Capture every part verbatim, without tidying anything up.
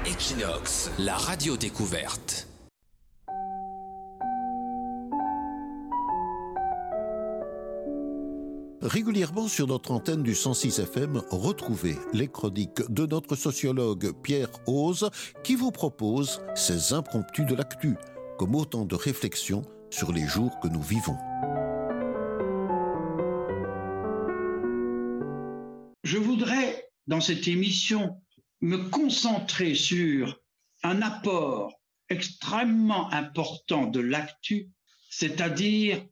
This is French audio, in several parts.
Equinox, la radio découverte. Régulièrement sur notre antenne du cent six F M, retrouvez les chroniques de notre sociologue Pierre Ose qui vous propose ses impromptus de l'actu, comme autant de réflexions sur les jours que nous vivons. Je voudrais, dans cette émission, me concentrer sur un apport extrêmement important de l'actu, c'est-à-dire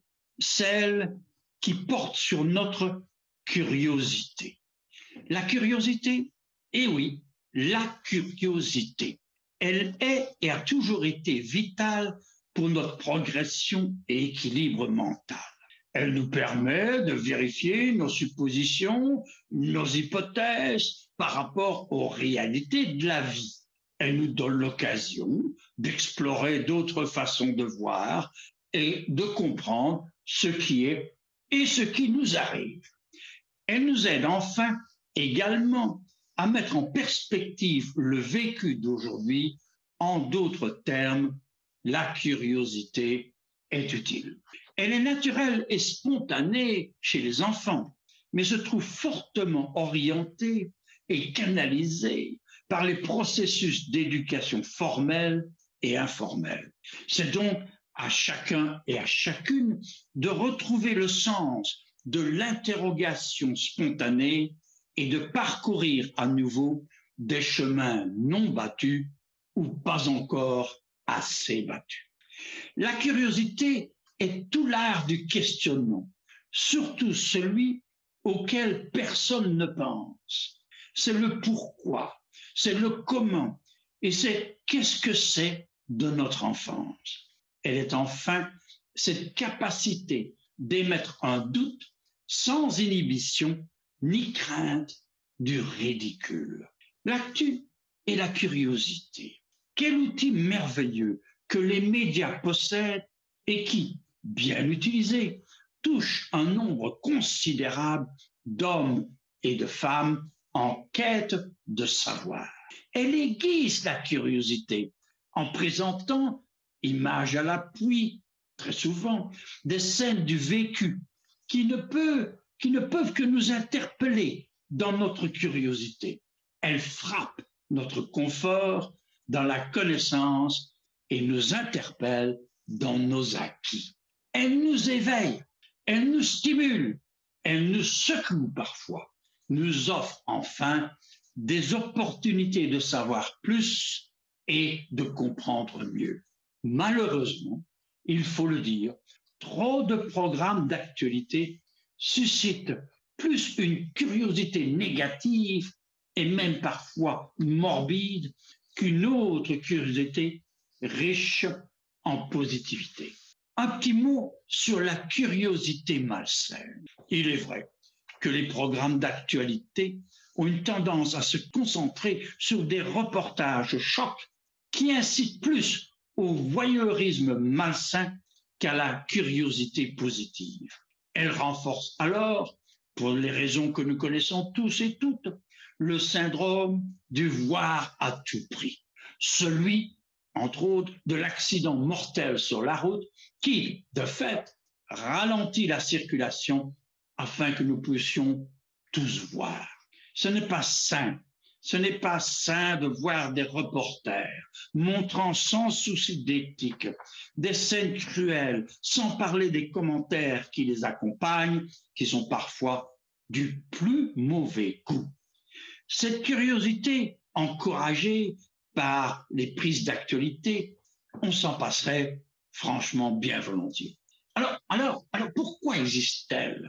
celle qui porte sur notre curiosité. La curiosité, eh oui, la curiosité, elle est et a toujours été vitale pour notre progression et équilibre mental. Elle nous permet de vérifier nos suppositions, nos hypothèses par rapport aux réalités de la vie. Elle nous donne l'occasion d'explorer d'autres façons de voir et de comprendre ce qui est et ce qui nous arrive. Elle nous aide enfin également à mettre en perspective le vécu d'aujourd'hui. En d'autres termes, la curiosité est utile. Elle est naturelle et spontanée chez les enfants, mais se trouve fortement orientée et canalisée par les processus d'éducation formelle et informelle. C'est donc à chacun et à chacune de retrouver le sens de l'interrogation spontanée et de parcourir à nouveau des chemins non battus ou pas encore assez battus. La curiosité est tout l'art du questionnement, surtout celui auquel personne ne pense. C'est le pourquoi, c'est le comment, et c'est qu'est-ce que c'est de notre enfance. Elle est enfin cette capacité d'émettre un doute sans inhibition ni crainte du ridicule. L'actu et la curiosité. Quel outil merveilleux que les médias possèdent et qui, bien utilisé, touche un nombre considérable d'hommes et de femmes en quête de savoir. Elle aiguise la curiosité en présentant, images à l'appui, très souvent, des scènes du vécu qui ne, peut, qui ne peuvent que nous interpeller dans notre curiosité. Elle frappe notre confort dans la connaissance et nous interpelle dans nos acquis. Elle nous éveille, elle nous stimule, elle nous secoue parfois, nous offre enfin des opportunités de savoir plus et de comprendre mieux. Malheureusement, il faut le dire, trop de programmes d'actualité suscitent plus une curiosité négative et même parfois morbide qu'une autre curiosité riche en positivité. Un petit mot sur la curiosité malsaine. Il est vrai que les programmes d'actualité ont une tendance à se concentrer sur des reportages chocs qui incitent plus au voyeurisme malsain qu'à la curiosité positive. Elle renforce alors, pour les raisons que nous connaissons tous et toutes, le syndrome du voir à tout prix. Celui, entre autres, de l'accident mortel sur la route qui, de fait, ralentit la circulation afin que nous puissions tous voir. Ce n'est pas sain. Ce n'est pas sain de voir des reporters montrant sans souci d'éthique des scènes cruelles, sans parler des commentaires qui les accompagnent, qui sont parfois du plus mauvais goût. Cette curiosité, encouragée par les prises d'actualité, on s'en passerait franchement bien volontiers. Alors, alors, alors pourquoi existe-t-elle ?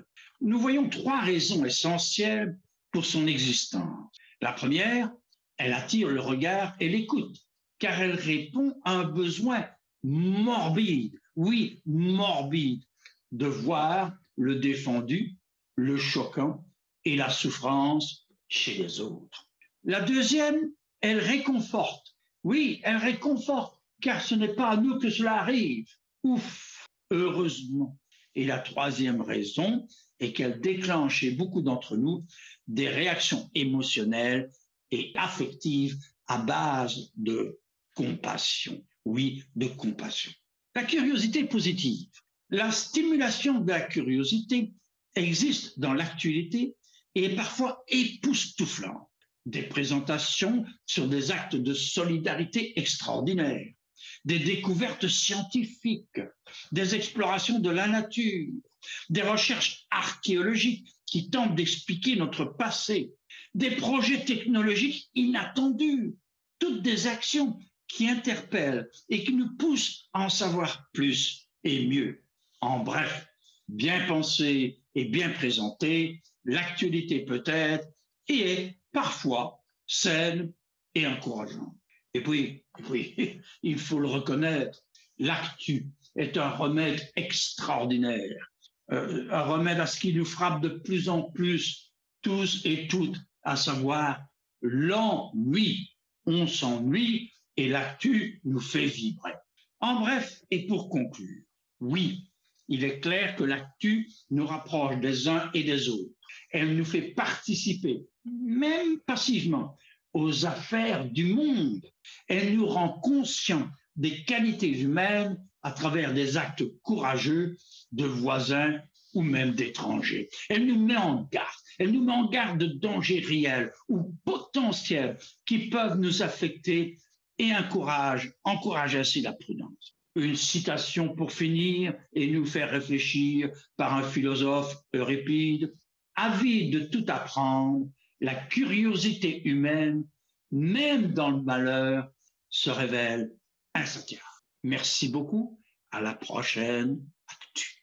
Nous voyons trois raisons essentielles pour son existence. La première, elle attire le regard et l'écoute, car elle répond à un besoin morbide, oui, morbide, de voir le défendu, le choquant et la souffrance chez les autres. La deuxième, elle réconforte. Oui, elle réconforte, car ce n'est pas à nous que cela arrive. Ouf, heureusement. Et la troisième raison est qu'elle déclenche chez beaucoup d'entre nous des réactions émotionnelles et affectives à base de compassion. Oui, de compassion. La curiosité positive. La stimulation de la curiosité existe dans l'actualité et est parfois époustouflante. Des présentations sur des actes de solidarité extraordinaires, des découvertes scientifiques, des explorations de la nature, des recherches archéologiques qui tentent d'expliquer notre passé, des projets technologiques inattendus, toutes des actions qui interpellent et qui nous poussent à en savoir plus et mieux. En bref, bien pensée et bien présentée, l'actualité peut être et est parfois saine et encourageante. Et puis, et puis, il faut le reconnaître, l'actu est un remède extraordinaire, euh, un remède à ce qui nous frappe de plus en plus, tous et toutes, à savoir l'ennui. On s'ennuie et l'actu nous fait vibrer. En bref, et pour conclure, oui, il est clair que l'actu nous rapproche des uns et des autres. Elle nous fait participer, même passivement, aux affaires du monde. Elle nous rend conscients des qualités humaines à travers des actes courageux de voisins ou même d'étrangers. Elle nous met en garde. Elle nous met en garde de dangers réels ou potentiels qui peuvent nous affecter et encourage, encourage ainsi la prudence. Une citation pour finir et nous faire réfléchir par un philosophe Euripide. Avide de tout apprendre, la curiosité humaine, même dans le malheur, se révèle insatisfaisante. Merci beaucoup. À la prochaine actu.